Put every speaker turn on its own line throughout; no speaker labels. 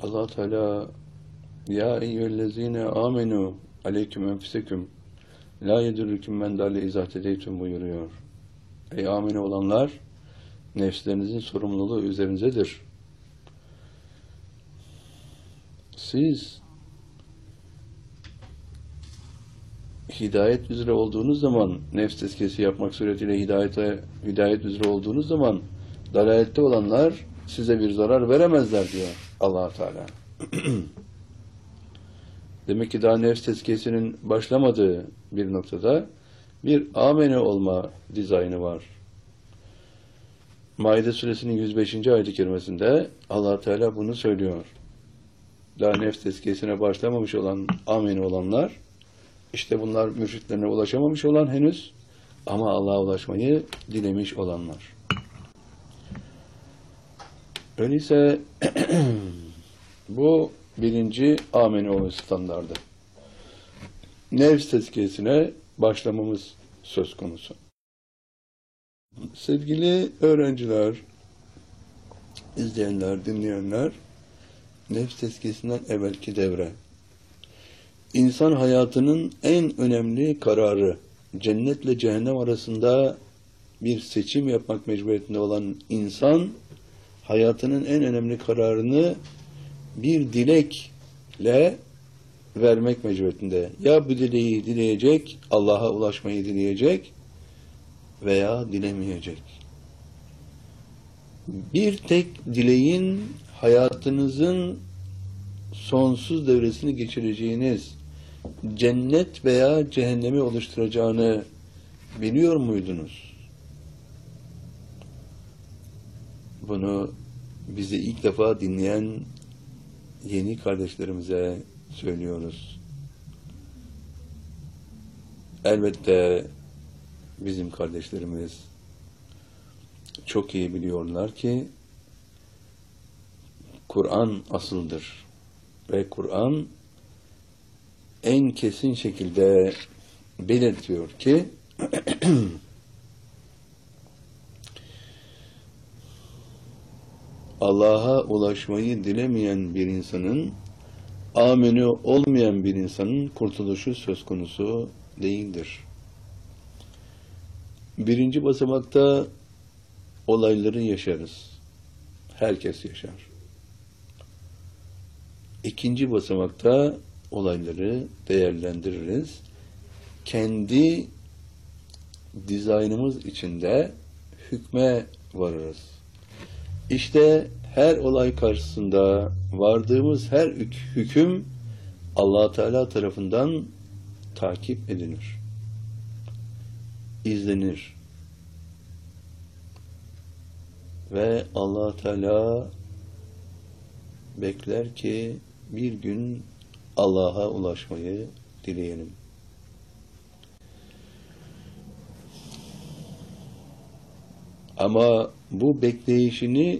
Allah Teala ya eyyühellezine amenu aleyküm enfiseküm la yedurrukum men dalle izâ tedeytüm buyuruyor. Ey amine olanlar, nefslerinizin sorumluluğu üzerinizdedir. Siz hidayet üzere olduğunuz zaman, nefs tezkiyesi yapmak suretiyle hidayet üzere olduğunuz zaman dalalette olanlar size bir zarar veremezler diyor Allah Teala. Demek ki daha nefs tezkiyesinin başlamadığı bir noktada bir amene olma dizaynı var. Maide suresinin 105. ayet-i kerimesinde Allah Teala bunu söylüyor. Daha nefs tezkiyesine başlamamış olan amene olanlar, işte bunlar mürşitlerine ulaşamamış olan henüz ama Allah'a ulaşmayı dilemiş olanlar. Öyleyse bu birinci amene olma standardı. Nefs tezkiyesine başlamamız söz konusu. Sevgili öğrenciler, izleyenler, dinleyenler, nefs tezkiyesinden evvelki devre. İnsan hayatının en önemli kararı, cennetle cehennem arasında bir seçim yapmak mecburiyetinde olan insan, hayatının en önemli kararını bir dilekle vermek mecburiyetinde. Ya bu dileği dileyecek, Allah'a ulaşmayı dileyecek veya dilemeyecek. Bir tek dileğin hayatınızın sonsuz devresini geçireceğiniz cennet veya cehennemi oluşturacağını biliyor muydunuz? Bunu bizi ilk defa dinleyen yeni kardeşlerimize söylüyoruz. Elbette bizim kardeşlerimiz çok iyi biliyorlar ki Kur'an asıldır ve Kur'an en kesin şekilde belirtiyor ki Allah'a ulaşmayı dilemeyen bir insanın, ameni olmayan bir insanın kurtuluşu söz konusu değildir. Birinci basamakta olayları yaşarız. Herkes yaşar. İkinci basamakta olayları değerlendiririz. Kendi dizaynımız içinde hükme varırız. İşte her olay karşısında vardığımız her hüküm Allah Teala tarafından takip edilir, izlenir ve Allah Teala bekler ki bir gün Allah'a ulaşmayı dileyelim. Ama bu bekleyişini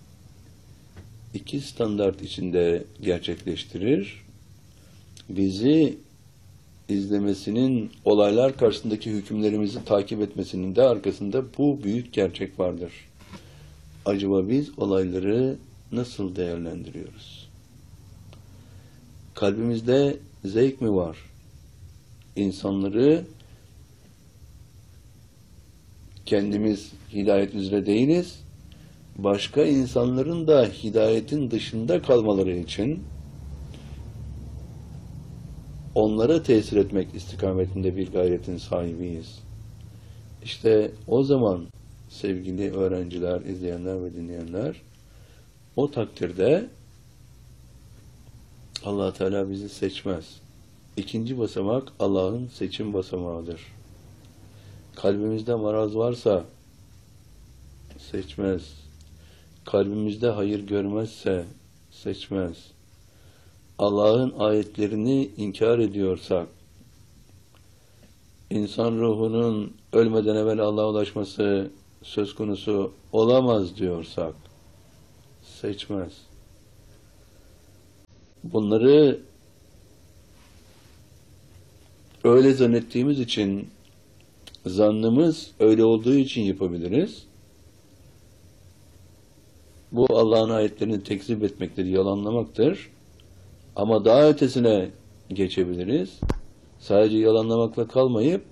iki standart içinde gerçekleştirir. Bizi izlemesinin, olaylar karşısındaki hükümlerimizi takip etmesinin de arkasında bu büyük gerçek vardır. Acaba biz olayları nasıl değerlendiriyoruz? Kalbimizde zevk mi var? İnsanları kendimiz hidayet üzere değiliz, başka insanların da hidayetin dışında kalmaları için onlara tesir etmek istikametinde bir gayretin sahibiyiz. İşte o zaman sevgili öğrenciler, izleyenler ve dinleyenler, o takdirde Allah Teala bizi seçmez. İkinci basamak Allah'ın seçim basamağıdır. Kalbimizde maraz varsa seçmez. Kalbimizde hayır görmezse seçmez. Allah'ın ayetlerini inkar ediyorsak, insan ruhunun ölmeden evvel Allah'a ulaşması söz konusu olamaz diyorsak, seçmez. Bunları öyle zannettiğimiz için, zannımız öyle olduğu için yapabiliriz. Bu Allah'ın ayetlerini tekzip etmektir, yalanlamaktır. Ama daha ötesine geçebiliriz. Sadece yalanlamakla kalmayıp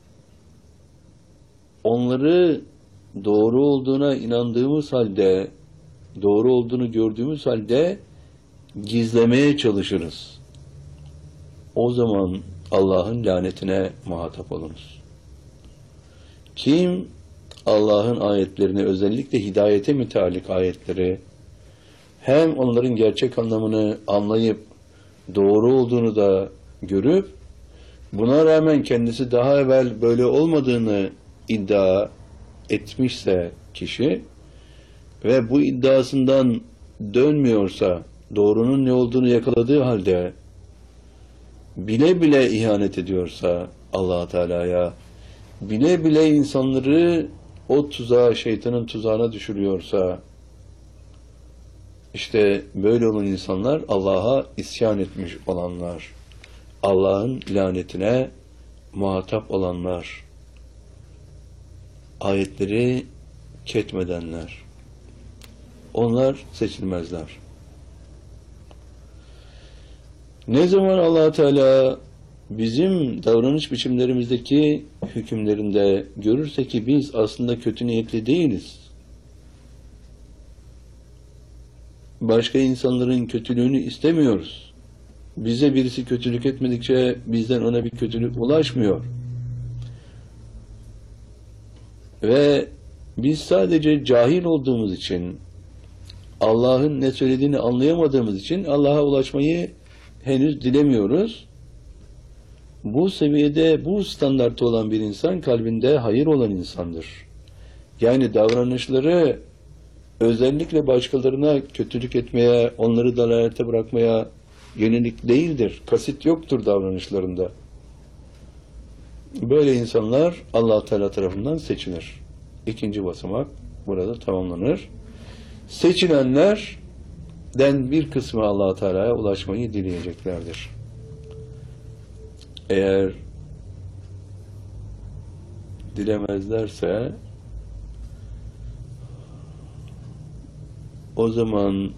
onları doğru olduğuna inandığımız halde, doğru olduğunu gördüğümüz halde gizlemeye çalışırız. O zaman Allah'ın lanetine muhatap oluruz. Kim Allah'ın ayetlerini, özellikle hidayete müteallik ayetleri, hem onların gerçek anlamını anlayıp doğru olduğunu da görüp, buna rağmen kendisi daha evvel böyle olmadığını iddia etmişse kişi ve bu iddiasından dönmüyorsa, doğrunun ne olduğunu yakaladığı halde bile bile ihanet ediyorsa Allah Teala'ya, bile bile insanları o tuzağa, şeytanın tuzağına düşürüyorsa, işte böyle olan insanlar Allah'a isyan etmiş olanlar, Allah'ın lanetine muhatap olanlar, ayetleri ketmedenler. Onlar seçilmezler. Ne zaman Allah Teala bizim davranış biçimlerimizdeki hükümlerinde görürse ki biz aslında kötü niyetli değiliz, başka insanların kötülüğünü istemiyoruz, bize birisi kötülük etmedikçe bizden ona bir kötülük ulaşmıyor ve biz sadece cahil olduğumuz için, Allah'ın ne söylediğini anlayamadığımız için Allah'a ulaşmayı henüz dilemiyoruz. Bu seviyede, bu standartta olan bir insan kalbinde hayır olan insandır. Yani davranışları özellikle başkalarına kötülük etmeye, onları dalalete bırakmaya yönelik değildir. Kasıt yoktur davranışlarında. Böyle insanlar Allah Teala tarafından seçilir. İkinci basamak burada tamamlanır. Seçilenlerden bir kısmı Allah Teala'ya ulaşmayı dileyeceklerdir. Eğer dilemezlerse o zaman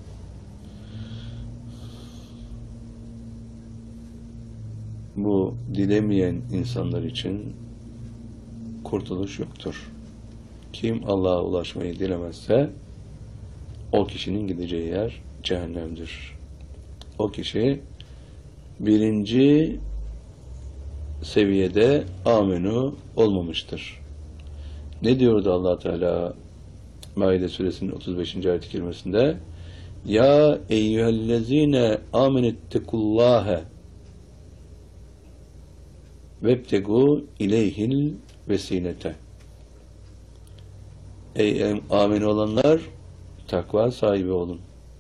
bu dilemeyen insanlar için kurtuluş yoktur. Kim Allah'a ulaşmayı dilemezse o kişinin gideceği yer cehennemdir. O kişi birinci seviyede amenu olmamıştır. Ne diyordu Allah Teala Maide suresinin 35. ayet-i kerimesinde? Ya eyyühellezine amenettekullâhe vebtegu ileyhil vesilete. Ey amin olanlar, takva sahibi olun.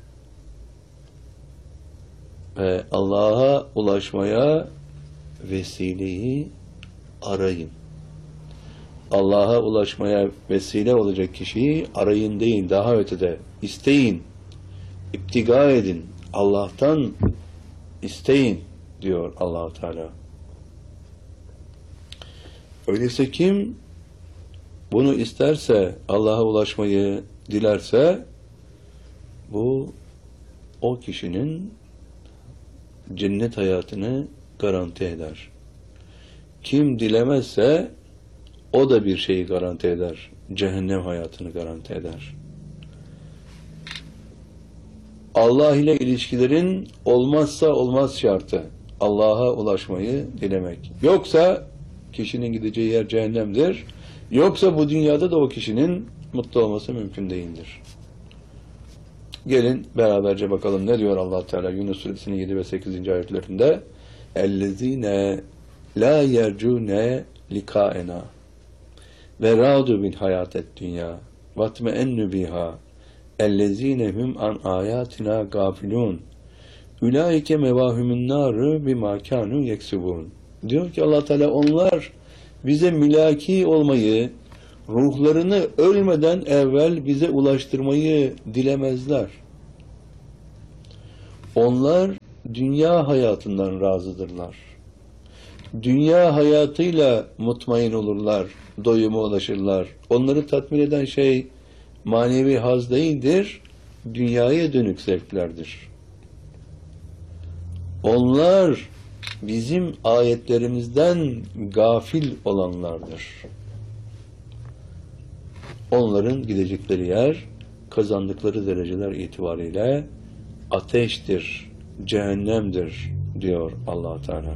Ve Allah'a ulaşmaya vesileyi arayın. Allah'a ulaşmaya vesile olacak kişiyi arayın değil, daha ötede isteyin, iptiga edin, Allah'tan isteyin diyor Allah-u Teala. Öyleyse kim bunu isterse, Allah'a ulaşmayı dilerse, bu o kişinin cennet hayatını garanti eder. Kim dilemezse o da bir şeyi garanti eder. Cehennem hayatını garanti eder. Allah ile ilişkilerin olmazsa olmaz şartı Allah'a ulaşmayı dilemek. Yoksa kişinin gideceği yer cehennemdir. Yoksa bu dünyada da o kişinin mutlu olması mümkün değildir. Gelin beraberce bakalım ne diyor Allah Teala Yunus suresinin 7 ve 8. ayetlerinde. Ellezine la yercune likaena ve radu bil hayatet dünya vatmeennu biha ellezine hum an ayatina gafilun ulaike mevahumun naru bima kanu yeksubun. Diyor ki Allah Teala onlar bize mülaki olmayı, ruhlarını ölmeden evvel bize ulaştırmayı dilemezler. Onlar dünya hayatından razıdırlar. Dünya hayatıyla mutmain olurlar, doyuma ulaşırlar. Onları tatmin eden şey manevi haz değildir, dünyaya dönük zevklerdir. Onlar bizim ayetlerimizden gafil olanlardır. Onların gidecekleri yer, kazandıkları dereceler itibariyle ateştir, cehennemdir diyor Allah Teala.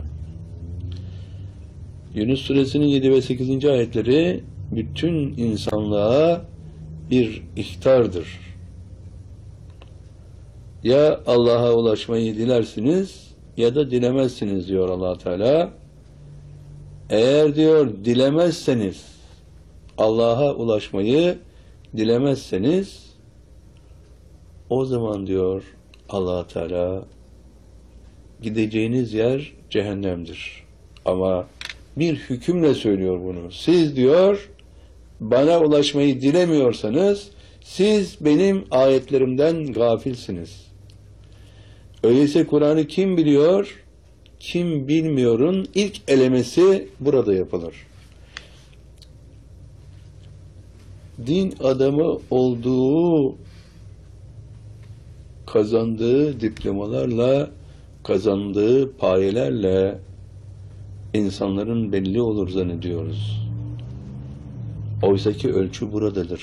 Yunus Suresinin 7 ve 8. ayetleri bütün insanlığa bir ihtardır. Ya Allah'a ulaşmayı dilersiniz ya da dilemezsiniz diyor Allah Teala. Eğer diyor dilemezseniz, Allah'a ulaşmayı dilemezseniz, o zaman diyor Allah Teala gideceğiniz yer cehennemdir. Ama bir hükümle söylüyor bunu. Siz diyor bana ulaşmayı dilemiyorsanız siz benim ayetlerimden gafilsiniz. Öyleyse Kur'an'ı kim biliyor, kim bilmiyorun ilk elemesi burada yapılır. Din adamı olduğu, kazandığı diplomalarla, kazandığı payelerle insanların belli olur zannediyoruz. Oysaki ölçü buradadır.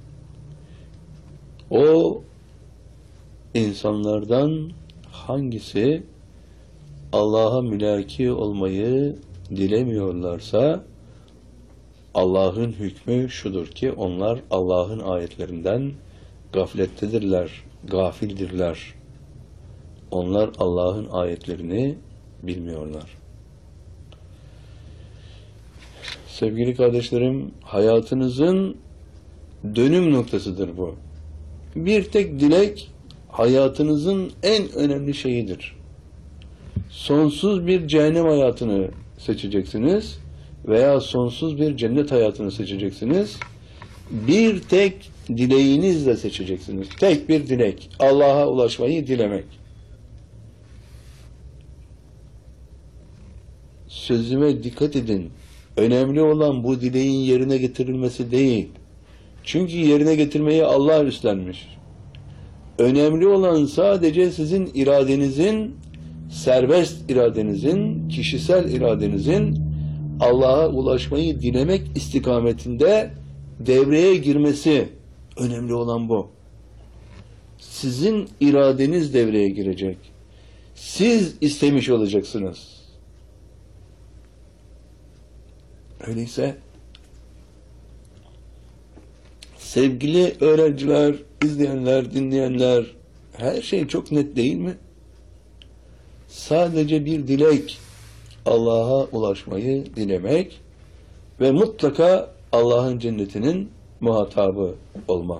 O insanlardan hangisi Allah'a mülaki olmayı dilemiyorlarsa Allah'ın hükmü şudur ki onlar Allah'ın ayetlerinden gaflettedirler, gafildirler. Onlar Allah'ın ayetlerini bilmiyorlar. Sevgili kardeşlerim, hayatınızın dönüm noktasıdır bu. Bir tek dilek hayatınızın en önemli şeyidir. Sonsuz bir cehennem hayatını seçeceksiniz veya sonsuz bir cennet hayatını seçeceksiniz. Bir tek dileğinizle seçeceksiniz. Tek bir dilek. Allah'a ulaşmayı dilemek. Sözüme dikkat edin. Önemli olan bu dileğin yerine getirilmesi değil. Çünkü yerine getirmeyi Allah üstlenmiş. Önemli olan sadece sizin iradenizin, serbest iradenizin, kişisel iradenizin Allah'a ulaşmayı dilemek istikametinde devreye girmesi. Önemli olan bu. Sizin iradeniz devreye girecek. Siz istemiş olacaksınız. Öyleyse sevgili öğrenciler, izleyenler, dinleyenler, her şey çok net değil mi? Sadece bir dilek, Allah'a ulaşmayı dilemek ve mutlaka Allah'ın cennetinin muhatabı olmak.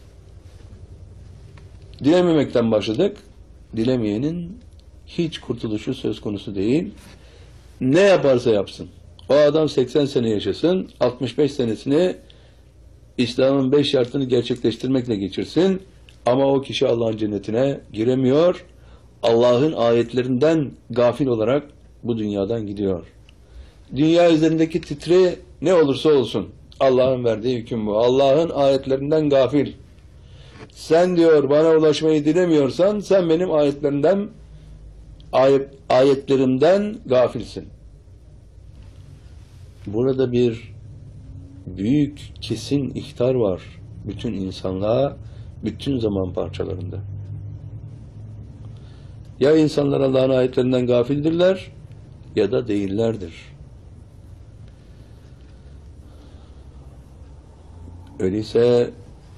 Dilememekten başladık. Dilemeyenin hiç kurtuluşu söz konusu değil. Ne yaparsa yapsın. O adam 80 sene yaşasın, 65 senesini İslam'ın 5 şartını gerçekleştirmekle geçirsin ama o kişi Allah'ın cennetine giremiyor. Allah'ın ayetlerinden gafil olarak bu dünyadan gidiyor. Dünya üzerindeki titre ne olursa olsun Allah'ın verdiği hüküm bu. Allah'ın ayetlerinden gafil. Sen diyor bana ulaşmayı dilemiyorsan sen benim ayetlerimden gafilsin. Burada bir büyük kesin ihtar var bütün insanlığa, bütün zaman parçalarında. Ya insanlar Allah'ın ayetlerinden gafildirler ya da değillerdir. Öyleyse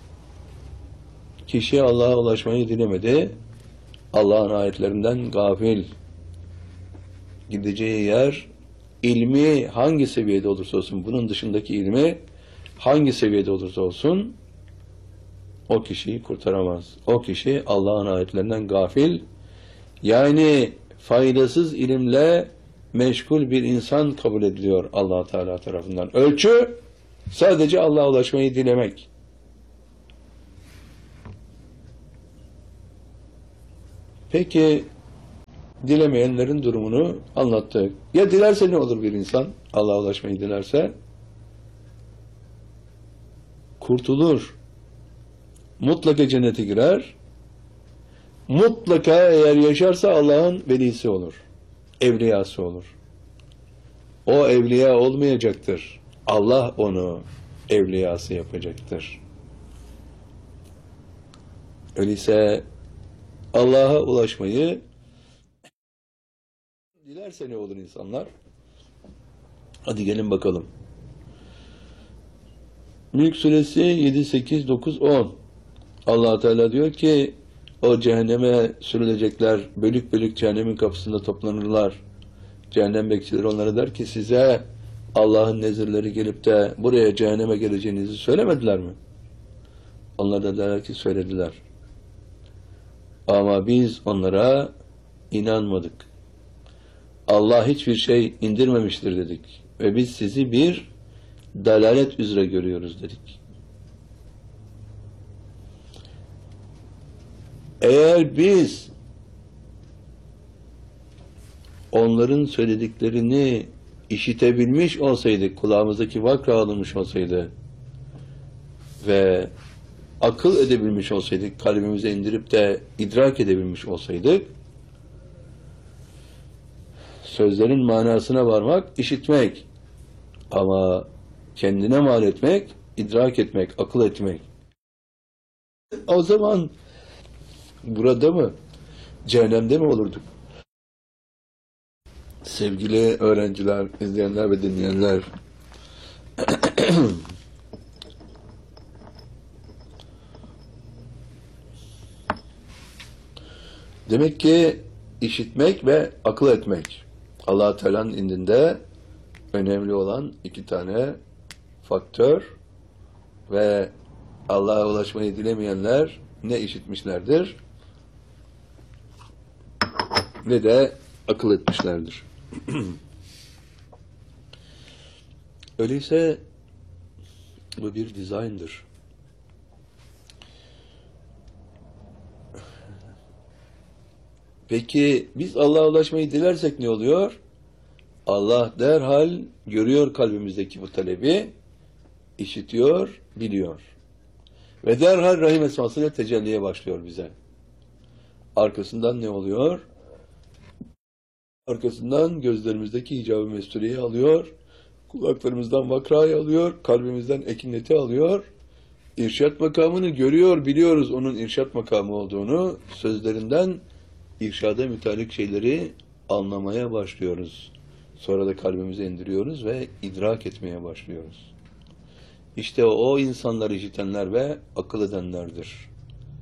kişi Allah'a ulaşmayı dilemedi, Allah'ın ayetlerinden gafil. Gideceği yer, ilmi hangi seviyede olursa olsun, bunun dışındaki ilmi hangi seviyede olursa olsun, o kişiyi kurtaramaz. O kişi Allah'ın ayetlerinden gafil, yani faydasız ilimle meşgul bir insan kabul ediliyor Allah Teala tarafından. Ölçü sadece Allah'a ulaşmayı dilemek. Peki dilemeyenlerin durumunu anlattık. Ya dilerse ne olur bir insan? Allah'a ulaşmayı dilerse kurtulur. Mutlaka cennete girer mutlaka eğer yaşarsa Allah'ın velisi olur. Evliyası olur. O evliya olmayacaktır. Allah onu evliyası yapacaktır. Öyleyse Allah'a ulaşmayı dilerse ne olur insanlar? Hadi gelin bakalım. Mülk Suresi 7, 8, 9, 10. Allah Teala diyor ki o cehenneme sürülecekler, bölük bölük cehennemin kapısında toplanırlar. Cehennem bekçileri onlara der ki size Allah'ın nezirleri gelip de buraya cehenneme geleceğinizi söylemediler mi? Onlar da derler ki söylediler. Ama biz onlara inanmadık. Allah hiçbir şey indirmemiştir dedik. Ve biz sizi bir dalalet üzere görüyoruz dedik. Eğer biz onların söylediklerini işitebilmiş olsaydık, kulağımızdaki vakra alınmış olsaydı ve akıl edebilmiş olsaydık, kalbimize indirip de idrak edebilmiş olsaydık, sözlerin manasına varmak, işitmek, ama kendine mal etmek, idrak etmek, akıl etmek. O zaman burada mı, cehennemde mi olurduk? Sevgili öğrenciler, izleyenler ve dinleyenler, demek ki işitmek ve akıl etmek Allah Teala'nın indinde önemli olan iki tane faktör ve Allah'a ulaşmayı dilemeyenler ne işitmişlerdir ne de akıl etmişlerdir. Öyleyse bu bir dizayndır. Peki biz Allah'a ulaşmayı dilersek ne oluyor? Allah derhal görüyor kalbimizdeki bu talebi, işitiyor, biliyor. Ve derhal Rahim esmasıyla tecelliye başlıyor bize. Arkasından ne oluyor? Arkasından gözlerimizdeki hicab-ı mesturiyi alıyor, kulaklarımızdan vakrayı alıyor, kalbimizden ekineti alıyor, irşat makamını görüyor, biliyoruz onun irşat makamı olduğunu, sözlerinden irşada mütalik şeyleri anlamaya başlıyoruz. Sonra da kalbimize indiriyoruz ve idrak etmeye başlıyoruz. İşte o insanları işitenler ve akıl edenlerdir.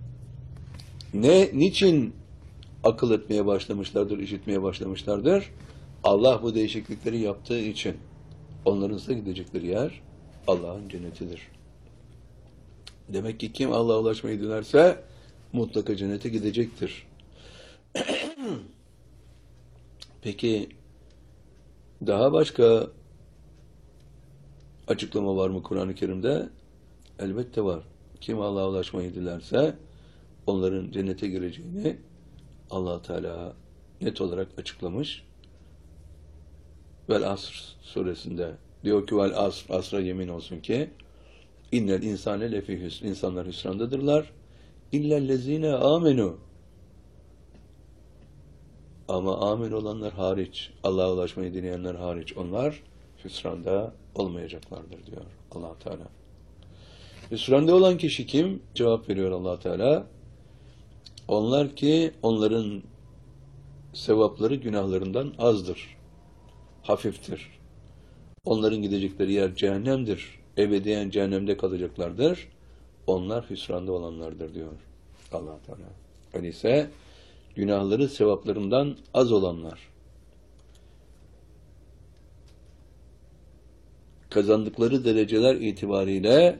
Niçin akıl etmeye başlamışlardır, işitmeye başlamışlardır? Allah bu değişiklikleri yaptığı için. Onların ise gidecekleri yer Allah'ın cennetidir. Demek ki kim Allah'a ulaşmayı dilerse mutlaka cennete gidecektir. Peki daha başka açıklama var mı Kur'an-ı Kerim'de? Elbette var. Kim Allah'a ulaşmayı dilerse onların cennete gireceğini Allah Teala net olarak açıklamış. Vel Asr suresinde diyor ki vel asr, asra yemin olsun ki innel insane lefî hüsn, insanlar hüsrandadırlar. İllellezîne amenu, ama amin olanlar hariç, Allah'a ulaşmayı dileyenler hariç, onlar hüsranda olmayacaklardır diyor Allah Teala. Hüsranda olan kişi kim? Cevap veriyor Allah Teala. Onlar ki onların sevapları günahlarından azdır, hafiftir. Onların gidecekleri yer cehennemdir. Ebediyen cehennemde kalacaklardır. Onlar hüsranda olanlardır diyor Allah Teala. Öyleyse günahları sevaplarından az olanlar, kazandıkları dereceler itibariyle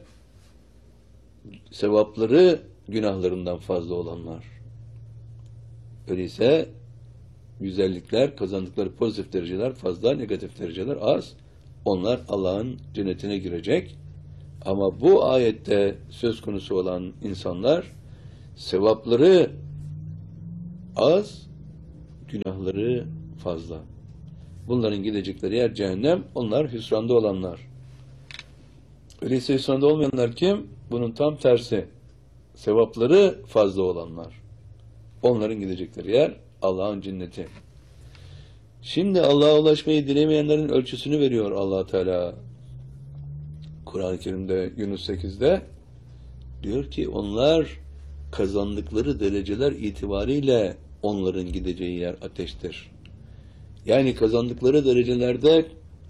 sevapları günahlarından fazla olanlar. Öyleyse güzellikler, kazandıkları pozitif dereceler fazla, negatif dereceler az. Onlar Allah'ın cennetine girecek. Ama bu ayette söz konusu olan insanlar sevapları az, günahları fazla. Bunların gidecekleri yer cehennem, onlar hüsranda olanlar. Öyleyse hüsranda olmayanlar kim? Bunun tam tersi. Sevapları fazla olanlar. Onların gidecekleri yer Allah'ın cenneti. Şimdi Allah'a ulaşmayı dilemeyenlerin ölçüsünü veriyor Allah Teala. Kur'an-ı Kerim'de Yunus 8'de diyor ki onlar kazandıkları dereceler itibariyle onların gideceği yer ateştir. Yani kazandıkları derecelerde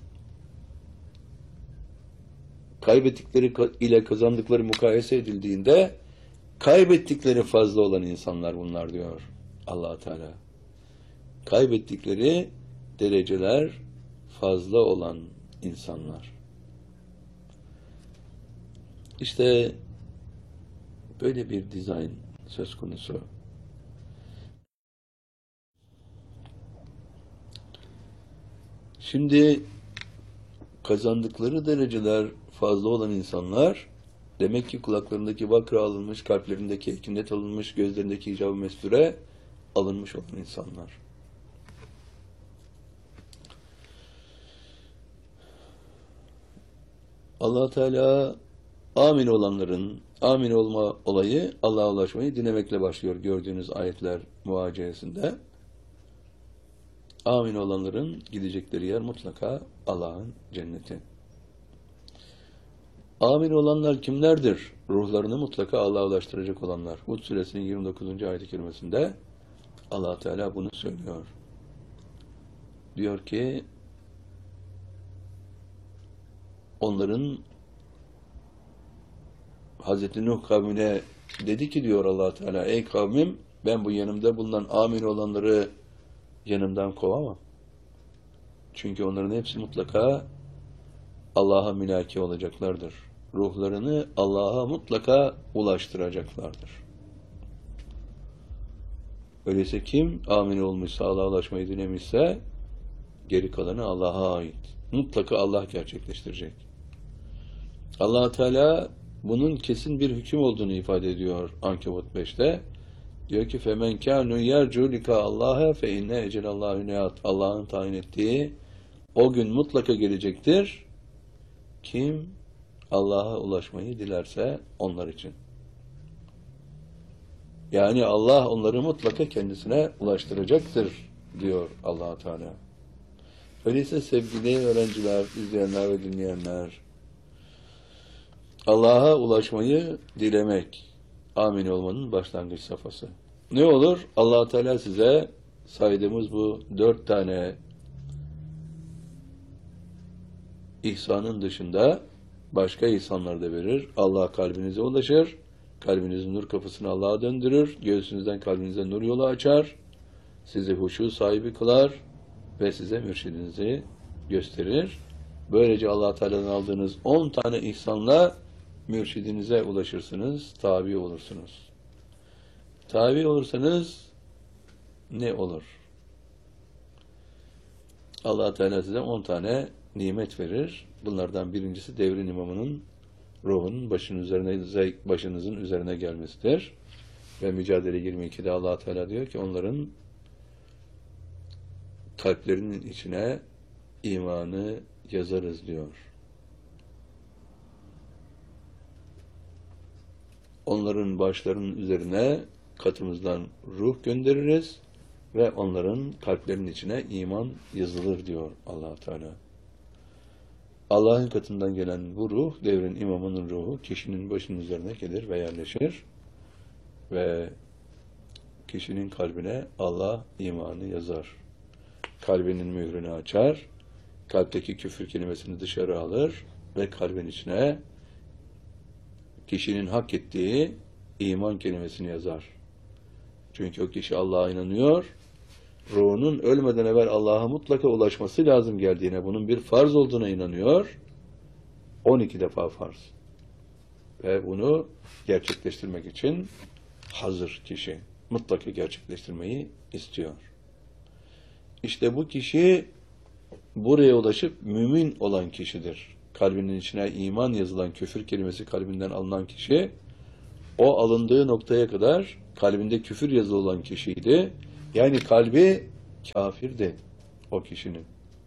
kaybettikleri ile kazandıkları mukayese edildiğinde kaybettikleri fazla olan insanlar bunlar diyor Allah Teala. Kaybettikleri dereceler fazla olan insanlar. İşte böyle bir dizayn söz konusu. Şimdi kazandıkları dereceler fazla olan insanlar demek ki kulaklarındaki bakra alınmış, kalplerindeki ekinet alınmış, gözlerindeki icab-ı mesture alınmış olan insanlar. Allah Teala amin olanların amin olma olayı Allah'a ulaşmayı dilemekle başlıyor gördüğünüz ayetler muvaciyesinde. Amin olanların gidecekleri yer mutlaka Allah'ın cenneti. Amin olanlar kimlerdir? Ruhlarını mutlaka Allah'a ulaştıracak olanlar. Hud suresinin 29. ayet-i kerimesinde Allah Teala bunu söylüyor. Diyor ki onların Hazreti Nuh kavmine dedi ki diyor Allah Teala ey kavmim ben bu yanımda bulunan amin olanları yanımdan kovamam. Çünkü onların hepsi mutlaka Allah'a mülaki olacaklardır. Ruhlarını Allah'a mutlaka ulaştıracaklardır. Öyleyse kim amin olmuşsa, Allah'a ulaşmayı dilemişse geri kalanı Allah'a ait. Mutlaka Allah gerçekleştirecek. Allah Teala bunun kesin bir hüküm olduğunu ifade ediyor Ankebut 5'te. Diyor ki فَمَنْ كَانُ يَرْجُوا لِكَا اللّٰهَ فَاِنَّ اَجَلَ اللّٰهُ نَيَاتٍ Allah'ın tayin ettiği o gün mutlaka gelecektir. Kim Allah'a ulaşmayı dilerse onlar için. Yani Allah onları mutlaka kendisine ulaştıracaktır diyor Allah Teala. Öyleyse sevgili öğrenciler, izleyenler ve dinleyenler, Allah'a ulaşmayı dilemek, amin olmanın başlangıç safhası. Ne olur? Allah Teala size saydığımız bu 4 tane ihsanın dışında başka ihsanlar da verir. Allah kalbinize ulaşır. Kalbinizin nur kapısını Allah'a döndürür. Göğsünüzden kalbinize nur yolu açar. Sizi huşu sahibi kılar ve size mürşidinizi gösterir. Böylece Allah Teala'dan aldığınız 10 tane ihsanla mürşidinize ulaşırsınız, tabi olursunuz. Tabi olursanız ne olur? Allah Teala size 10 tane nimet verir. Bunlardan birincisi devrin imamının ruhunun başınızın üzerine gelmesidir. Ve Mücadele 22'de Allah Teala diyor ki onların kalplerinin içine imanı yazarız diyor. Onların başlarının üzerine katımızdan ruh göndeririz ve onların kalplerinin içine iman yazılır diyor Allah Teala. Allah'ın katından gelen bu ruh, devrin imamının ruhu, kişinin başının üzerine gelir ve yerleşir ve kişinin kalbine Allah imanı yazar. Kalbinin mührünü açar, kalpteki küfür kelimesini dışarı alır ve kalbin içine kişinin hak ettiği iman kelimesini yazar. Çünkü o kişi Allah'a inanıyor, ruhunun ölmeden evvel Allah'a mutlaka ulaşması lazım geldiğine, bunun bir farz olduğuna inanıyor. 12 defa farz. Ve bunu gerçekleştirmek için hazır kişi. Mutlaka gerçekleştirmeyi istiyor. İşte bu kişi buraya ulaşıp mümin olan kişidir. Kalbinin içine iman yazılan küfür kelimesi kalbinden alınan kişi, o alındığı noktaya kadar kalbinde küfür yazılı olan kişiydi. Yani kalbi kafirdi o kişinin.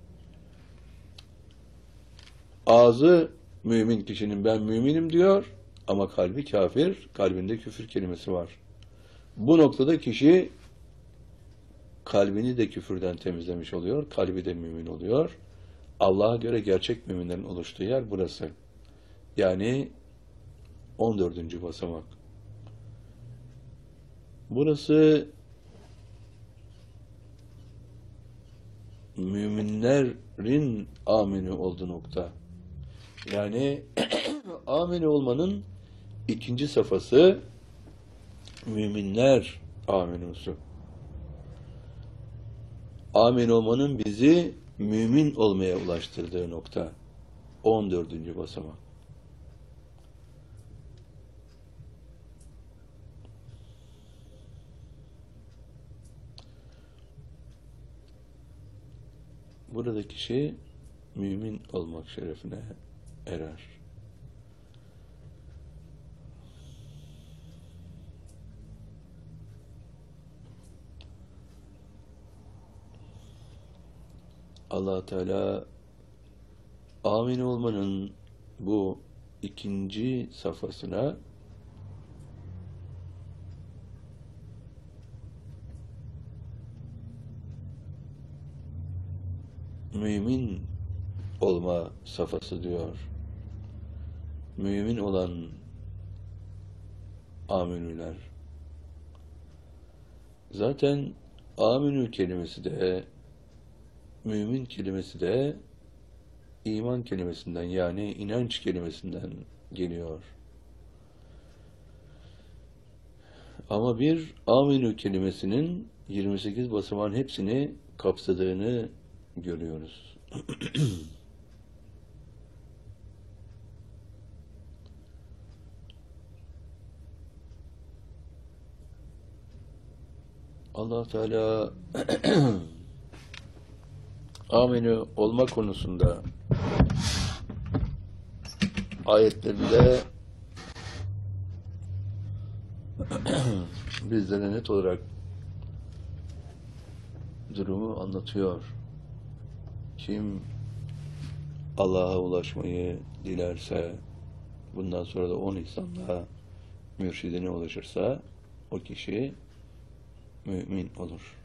Ağzı mümin kişinin ben müminim diyor ama kalbi kafir, kalbinde küfür kelimesi var. Bu noktada kişi kalbini de küfürden temizlemiş oluyor, kalbi de mümin oluyor. Allah'a göre gerçek müminlerin oluştuğu yer burası. Yani 14. basamak. Burası müminlerin amini olduğu nokta. Yani amini olmanın ikinci safhası müminler aminusu. Amin olmanın bizi mümin olmaya ulaştırdığı nokta. 14. basamak. Burada kişi mümin olmak şerefine erer. Allah Teala amin olmanın bu ikinci safhasına mümin olma safhası diyor. Mümin olan aminüler. Zaten aminü kelimesi de mümin kelimesi de iman kelimesinden, yani inanç kelimesinden geliyor. Ama bir aminü kelimesinin 28 basamağın hepsini kapsadığını görüyoruz. Allah Teala aminü olma konusunda ayetlerinde bizlere net olarak durumu anlatıyor. Kim Allah'a ulaşmayı dilerse, bundan sonra da 10 ihsanla mürşidine ulaşırsa, o kişi mümin olur.